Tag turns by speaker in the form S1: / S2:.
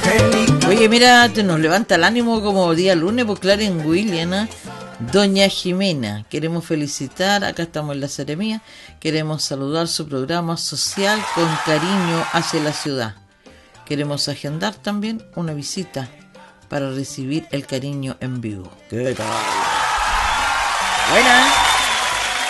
S1: Oye, mira, te nos levanta el ánimo como día lunes por Clarence William, ¿eh? Doña Jimena, queremos felicitar, acá estamos en la Seremía, queremos saludar su programa social con cariño hacia la ciudad. Queremos agendar también una visita para recibir el cariño en vivo. ¿Qué tal? Buena.